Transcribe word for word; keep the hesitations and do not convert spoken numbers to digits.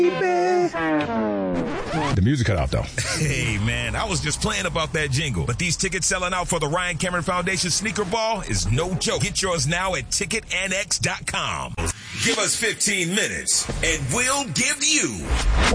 The music cut off, though. Hey, man, I was just playing about that jingle. But these tickets selling out for the Ryan Cameron Foundation Sneaker Ball is no joke. Get yours now at ticket n x dot com. Give us fifteen minutes, and we'll give you